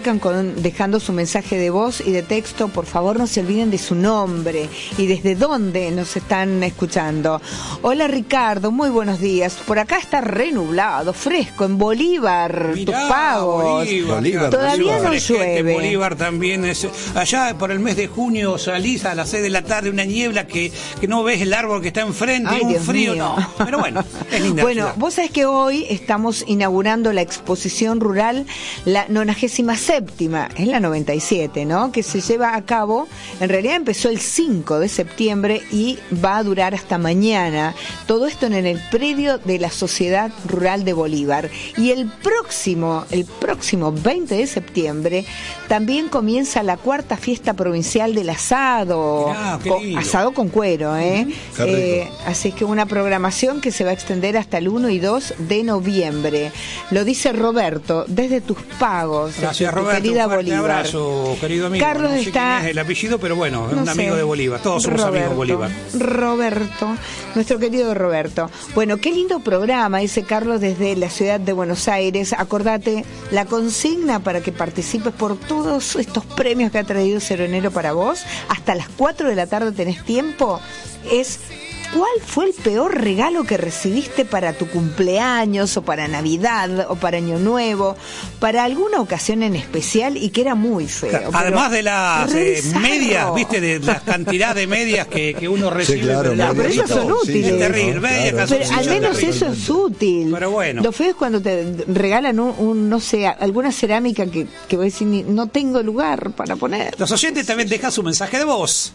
comunican dejando su mensaje de voz y de texto. Por favor, no se olviden de su nombre y desde dónde nos están escuchando. Hola Ricardo, muy buenos días. Por acá está renublado, fresco, en Bolívar, Tupagos. Bolívar, todavía no llueve. Bolívar también es. Allá por el mes de junio salís a las 6 de la tarde, una niebla que no ves el árbol que está enfrente. Ay, un Dios frío, mío. no. Pero bueno, es linda. Bueno, vos sabés que hoy estamos inaugurando la exposición rural, la 97ª, es la 97, ¿no? Que se lleva a cabo, en realidad empezó el 5 de septiembre y va a durar hasta mañana. Todo esto en el predio de la Sociedad Rural de Bolívar. Y el próximo 20 de septiembre también comienza la 4ª fiesta provincial del asado. Mirá, asado con cuero, ¿eh? Así Así que una programación que se va a extender hasta el 1 y 2 de noviembre. Lo dice Roberto, desde Tupagos. Gracias, tu Roberto. querida Un fuerte Bolívar. abrazo, querido amigo. Carlos no sé está... quién es el apellido, pero bueno, es no un amigo sé. de Bolívar. Todos somos amigos de Bolívar. Roberto, nuestro querido Roberto. Bueno, qué lindo programa, dice Carlos desde la ciudad de Buenos Aires. Acordate, la consigna para que participes por todos estos premios que ha traído Cero Enero para vos. Hasta las 4 de la tarde tenés tiempo. Es... ¿cuál fue el peor regalo que recibiste para tu cumpleaños o para Navidad o para Año Nuevo, para alguna ocasión en especial y que era muy feo? Además de las medias, ¿viste? De la cantidad de medias que uno recibe. Sí, claro, no, pero esas son útiles. Es terrible, ¿no? medias, Claro. Pero al menos eso es útil. Pero bueno. Lo feo es cuando te regalan no sé, alguna cerámica que voy a decir, no tengo lugar para poner. Los oyentes también dejan su mensaje de voz.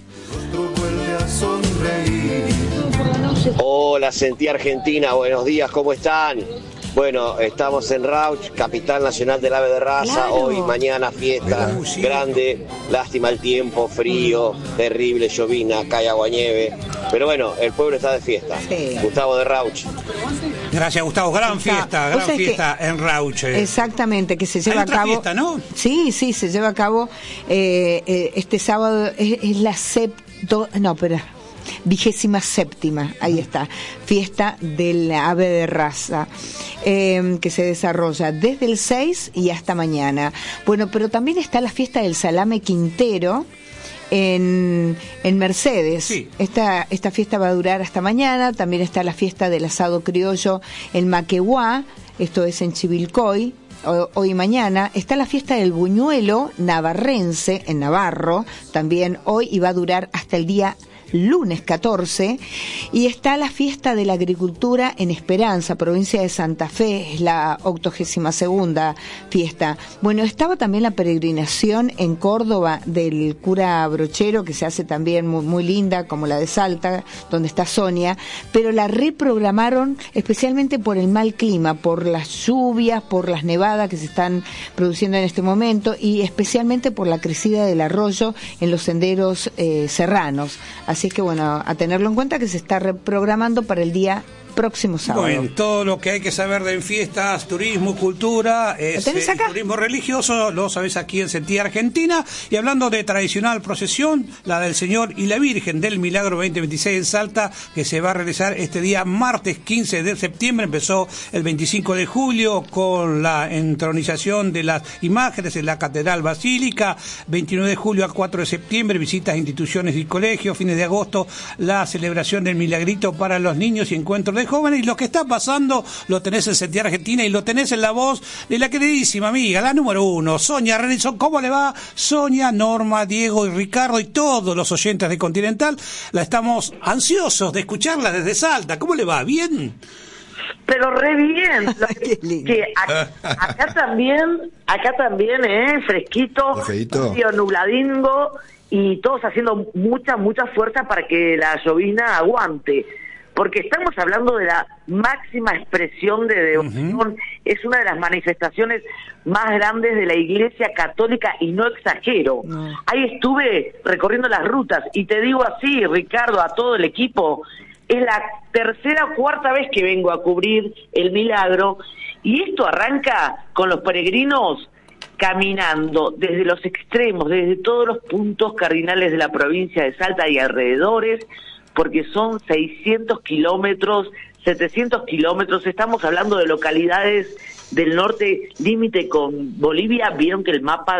Hola, Sentí Argentina, buenos días, ¿cómo están? Bueno, estamos en Rauch, capital nacional del ave de raza. Claro. Hoy, mañana, fiesta Sí. grande. Lástima el tiempo, frío, terrible, llovina, cae aguanieve. Pero bueno, el pueblo está de fiesta. Sí. Gustavo de Rauch. Gracias, Gustavo. Gran fiesta Vos sabés en Rauche. Exactamente, que se lleva Hay otra a cabo. fiesta, ¿no? Sí, se lleva a cabo este sábado, es la 27ª, ahí está, fiesta del ave de raza, que se desarrolla desde el 6 y hasta mañana. Bueno, pero también está la fiesta del salame quintero en Mercedes. Sí. Esta fiesta va a durar hasta mañana. También está la fiesta del asado criollo en Maquehuá, esto es en Chivilcoy. Hoy y mañana está la fiesta del buñuelo navarrense en Navarro, también hoy, y va a durar hasta el día lunes 14, y está la fiesta de la agricultura en Esperanza, provincia de Santa Fe, es la 82ª fiesta. Bueno, estaba también la peregrinación en Córdoba del cura Brochero, que se hace también muy, muy linda, como la de Salta, donde está Sonia, pero la reprogramaron especialmente por el mal clima, por las lluvias, por las nevadas que se están produciendo en este momento, y especialmente por la crecida del arroyo en los senderos serranos. Así es que bueno, a tenerlo en cuenta que se está reprogramando para el día próximo sábado. Bueno, todo lo que hay que saber de fiestas, turismo, cultura, es turismo religioso, lo sabés aquí en Sentí Argentina. Y hablando de tradicional procesión, la del Señor y la Virgen del Milagro 2026 en Salta, que se va a realizar este día martes 15 de septiembre, empezó el 25 de julio con la entronización de las imágenes en la Catedral Basílica, 29 de julio a 4 de septiembre, visitas a instituciones y colegios, fines de agosto, la celebración del Milagrito para los niños y encuentros de jóvenes. Y lo que está pasando lo tenés en Sentí Argentina y lo tenés en la voz de la queridísima amiga, la número 1, Sonia Renison. ¿Cómo le va? Sonia, Norma, Diego y Ricardo y todos los oyentes de Continental, la estamos ansiosos de escucharla desde Salta. ¿Cómo le va? ¿Bien? Pero re bien. Qué lindo. Que acá también, fresquito, medio nubladingo, y todos haciendo mucha fuerza para que la llovina aguante. Porque estamos hablando de la máxima expresión de devoción, es una de las manifestaciones más grandes de la Iglesia Católica, y no exagero. Ahí estuve recorriendo las rutas, y te digo así, Ricardo, a todo el equipo, es la tercera o cuarta vez que vengo a cubrir el milagro, y esto arranca con los peregrinos caminando desde los extremos, desde todos los puntos cardinales de la provincia de Salta y alrededores, porque son 600 kilómetros, 700 kilómetros, estamos hablando de localidades del norte, límite con Bolivia. Vieron que el mapa